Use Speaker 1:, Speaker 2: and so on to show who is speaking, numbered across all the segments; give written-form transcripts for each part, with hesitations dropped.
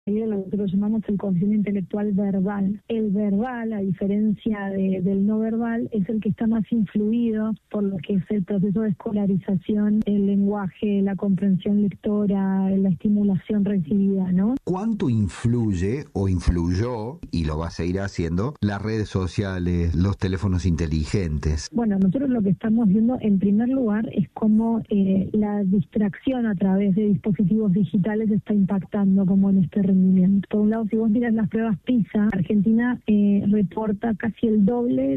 Speaker 1: Lo que nosotros llamamos el cociente intelectual verbal. El verbal, a diferencia del no verbal, es el que está más influido por lo que es el proceso de escolarización, el lenguaje, la comprensión lectora, la estimulación recibida, ¿no?
Speaker 2: ¿Cuánto influye o influyó, y lo va a seguir haciendo, las redes sociales, los teléfonos inteligentes?
Speaker 1: Bueno, nosotros lo que estamos viendo en primer lugar es cómo la distracción a través de dispositivos digitales está impactando como en este rendimiento. Por un lado, si vos miras las pruebas PISA, Argentina reporta casi el doble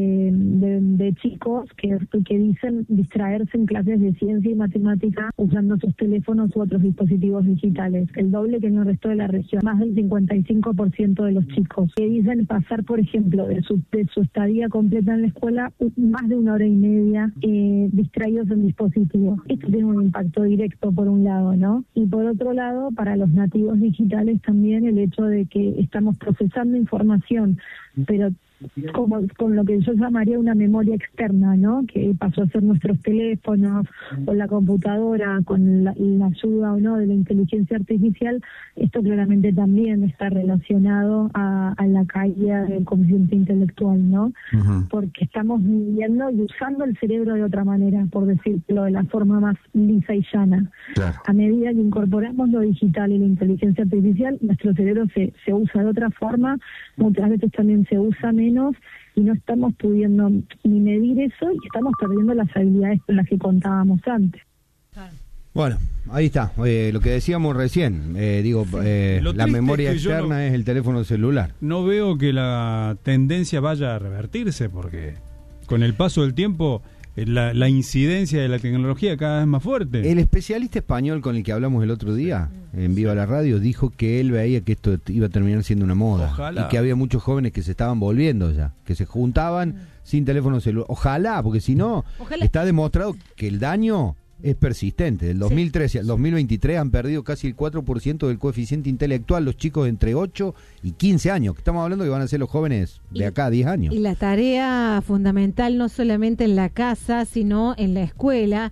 Speaker 1: de chicos que dicen distraerse en clases de ciencia y matemática usando sus teléfonos u otros dispositivos digitales, el doble que en el resto de la región. Más del 55% de los chicos que dicen pasar, por ejemplo, de su estadía completa en la escuela, más de 1 hora y media distraídos en dispositivos. Esto tiene un impacto directo por un lado, ¿no? Y por otro lado, para los nativos digitales también el hecho de que estamos procesando información, pero con lo que yo llamaría una memoria externa, ¿no? Que pasó a ser nuestros teléfonos o la computadora, con la ayuda o no de la inteligencia artificial. Esto claramente también está relacionado a la caída del cociente intelectual, ¿no? Uh-huh. Porque estamos viviendo y usando el cerebro de otra manera, por decirlo de la forma más lisa y llana. Claro. A medida que incorporamos lo digital y la inteligencia artificial, nuestro cerebro se usa de otra forma, muchas veces también se usa menos, y no estamos pudiendo ni medir eso y estamos perdiendo las habilidades con las que contábamos antes.
Speaker 3: Bueno, ahí está, lo que decíamos recién, la memoria externa es el teléfono celular.
Speaker 4: No veo que la tendencia vaya a revertirse, porque con el paso del tiempo la incidencia de la tecnología cada vez más fuerte.
Speaker 3: El especialista español con el que hablamos el otro día en Viva la Radio dijo que él veía que esto iba a terminar siendo una moda. Ojalá. Y que había muchos jóvenes que se estaban volviendo ya, que se juntaban sin teléfono celular. Ojalá, porque si no, está demostrado que el daño es persistente. Del 2013 al 2023 han perdido casi el 4% del coeficiente intelectual los chicos entre 8 y 15 años, que estamos hablando que van a ser los jóvenes de acá a 10 años.
Speaker 5: Y la tarea fundamental no solamente en la casa, sino en la escuela,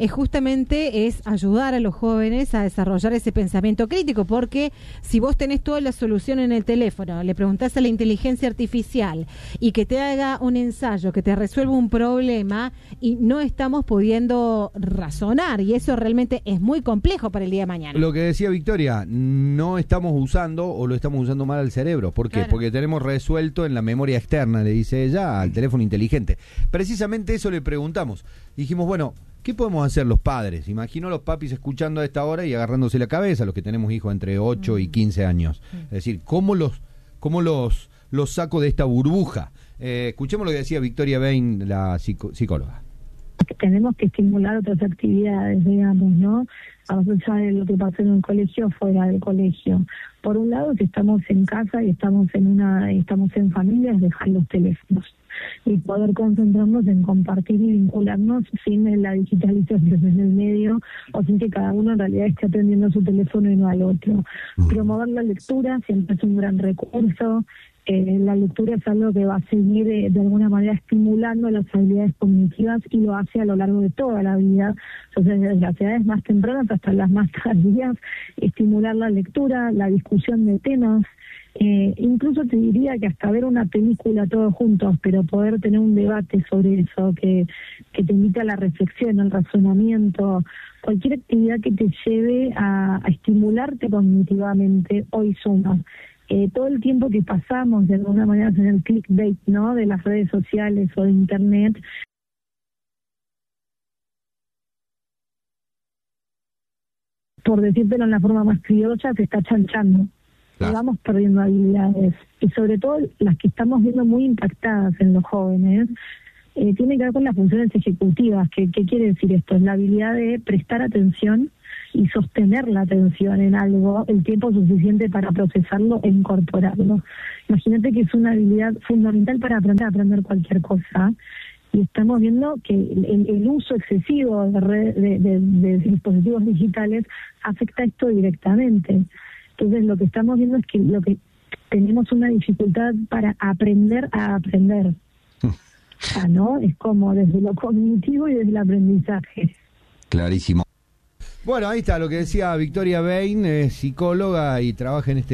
Speaker 5: es ayudar a los jóvenes a desarrollar ese pensamiento crítico, porque si vos tenés toda la solución en el teléfono, le preguntás a la inteligencia artificial y que te haga un ensayo, que te resuelva un problema, y no estamos pudiendo razonar, y eso realmente es muy complejo para el día de mañana.
Speaker 3: Lo que decía Victoria, no estamos usando o lo estamos usando mal al cerebro. ¿Por qué? Claro. Porque tenemos resuelto en la memoria externa, le dice ella, al teléfono inteligente. Precisamente eso le preguntamos. Dijimos, bueno, ¿qué podemos hacer los padres? Imagino los papis escuchando a esta hora y agarrándose la cabeza, los que tenemos hijos entre 8 y 15 años. Es decir, ¿cómo los saco de esta burbuja? Escuchemos lo que decía Victoria Bain, la psicóloga.
Speaker 1: Tenemos que estimular otras actividades, digamos, ¿no? Vamos a pensar en lo que pasa en un colegio, fuera del colegio. Por un lado, si estamos en casa y estamos en familias, dejar los teléfonos y poder concentrarnos en compartir y vincularnos sin la digitalización en el medio, o sin que cada uno en realidad esté atendiendo su teléfono y no al otro. Promover la lectura siempre es un gran recurso. La lectura es algo que va a seguir de alguna manera estimulando las habilidades cognitivas, y lo hace a lo largo de toda la vida. Entonces, desde las edades más tempranas hasta las más tardías, estimular la lectura, la discusión de temas, incluso te diría que hasta ver una película todos juntos, pero poder tener un debate sobre eso, que te invite a la reflexión, al razonamiento, cualquier actividad que te lleve a estimularte cognitivamente, hoy suma. Todo el tiempo que pasamos de alguna manera en el clickbait, ¿no?, de las redes sociales o de internet, por decírtelo en la forma más criolla, se está chanchando. Claro. Vamos perdiendo habilidades, y sobre todo las que estamos viendo muy impactadas en los jóvenes, tiene que ver con las funciones ejecutivas. ¿Qué quiere decir esto? Es la habilidad de prestar atención y sostener la atención en algo el tiempo suficiente para procesarlo e incorporarlo. Imagínate que es una habilidad fundamental para aprender cualquier cosa, y estamos viendo que el uso excesivo de dispositivos digitales afecta esto directamente. Entonces, lo que estamos viendo es que tenemos una dificultad para aprender a aprender. ¿No? Es como desde lo cognitivo y desde el aprendizaje.
Speaker 2: Clarísimo.
Speaker 3: Bueno, ahí está lo que decía Victoria Bain, es psicóloga y trabaja en este